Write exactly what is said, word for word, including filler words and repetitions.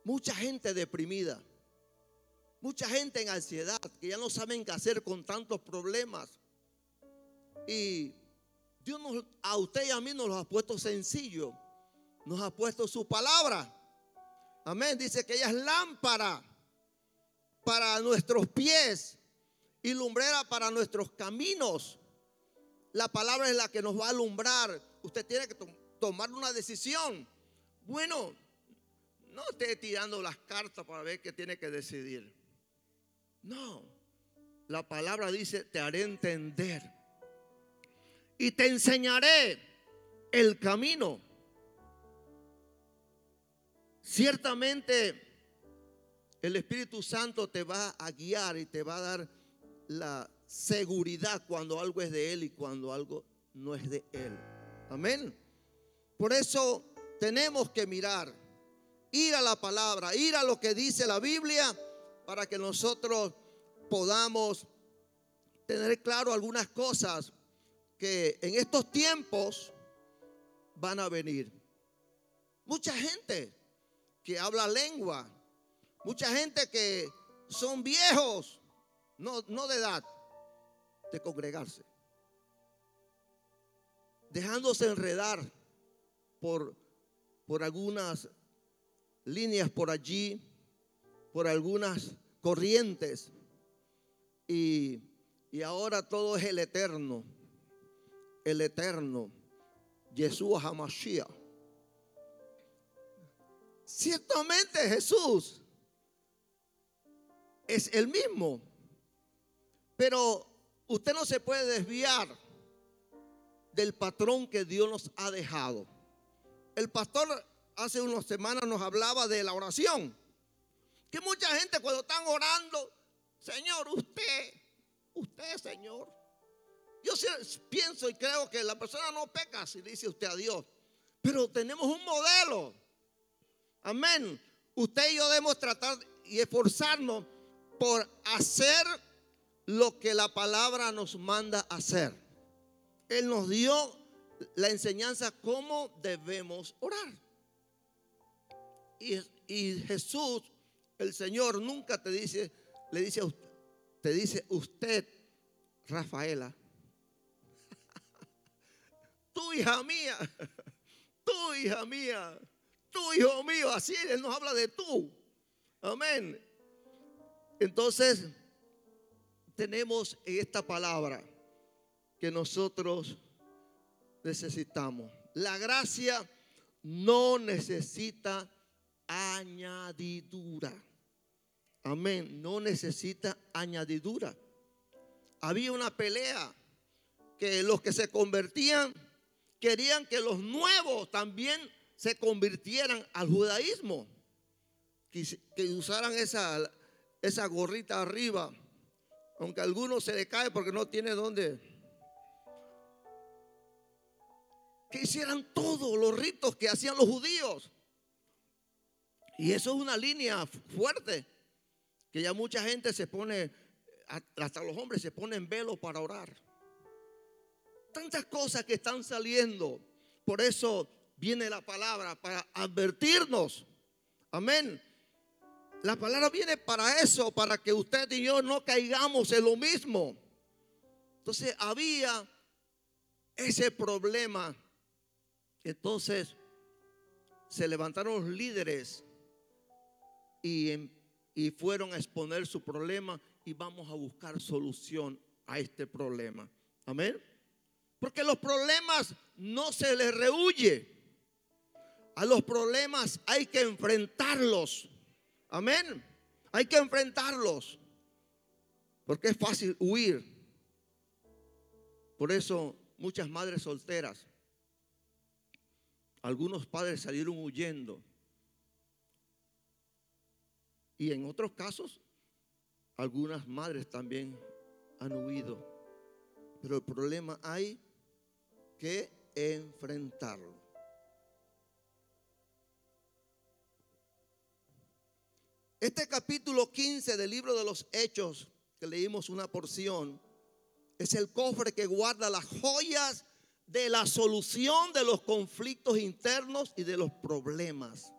mucha gente deprimida, mucha gente en ansiedad, que ya no saben qué hacer con tantos problemas. Y Dios nos, a usted y a mí nos los ha puesto sencillo, nos ha puesto su palabra. Amén. Dice que ella es lámpara para nuestros pies y lumbrera para nuestros caminos. La palabra es la que nos va a alumbrar. Usted tiene que to- tomar una decisión. Bueno, no esté tirando las cartas para ver qué tiene que decidir. No, la palabra dice: te haré entender y te enseñaré el camino. Ciertamente el Espíritu Santo te va a guiar y te va a dar la seguridad cuando algo es de Él y cuando algo no es de Él. Amén. Por eso tenemos que mirar, ir a la palabra, ir a lo que dice la Biblia, para que nosotros podamos tener claro algunas cosas que en estos tiempos van a venir. Mucha gente que habla lengua, mucha gente que son viejos, no, no de edad, de congregarse, dejándose enredar por, por algunas líneas por allí, por algunas corrientes, y, y ahora todo es el eterno, el eterno, Yeshua HaMashiach. Ciertamente Jesús es el mismo, pero usted no se puede desviar del patrón que Dios nos ha dejado. El pastor hace unas semanas nos hablaba de la oración, que mucha gente cuando están orando: Señor, usted, usted, Señor. Yo pienso y creo que la persona no peca si dice usted a Dios, pero tenemos un modelo. Amén. Usted y yo debemos tratar y esforzarnos por hacer lo que la palabra nos manda hacer. Él nos dio la enseñanza cómo debemos orar. Y, y Jesús, el Señor, nunca te dice, le dice, te dice usted, Rafaela, tú hija mía, tú hija mía, tú hijo mío. Así Él nos habla de tú. Amén. Entonces tenemos esta palabra que nosotros necesitamos. La gracia no necesita añadidura. Amén. No necesita añadidura. Había una pelea que los que se convertían querían que los nuevos también se convirtieran al judaísmo, que, que usaran esa, esa gorrita arriba, aunque a algunos se le cae porque no tiene dónde. Que hicieran todos los ritos que hacían los judíos. Y eso es una línea fuerte, que ya mucha gente se pone, hasta los hombres se ponen velo para orar. Tantas cosas que están saliendo. Por eso viene la palabra, para advertirnos. Amén. La palabra viene para eso, para que usted y yo no caigamos en lo mismo. Entonces había ese problema. Entonces se levantaron los líderes y, y fueron a exponer su problema, y vamos a buscar solución a este problema. Amén. Porque los problemas no se les rehuye. A los problemas hay que enfrentarlos. Amén. Hay que enfrentarlos, porque es fácil huir. Por eso muchas madres solteras, algunos padres salieron huyendo, y en otros casos algunas madres también han huido. Pero el problema hay que enfrentarlo. Este capítulo quince del libro de los Hechos, que leímos una porción, es el cofre que guarda las joyas de la solución de los conflictos internos y de los problemas.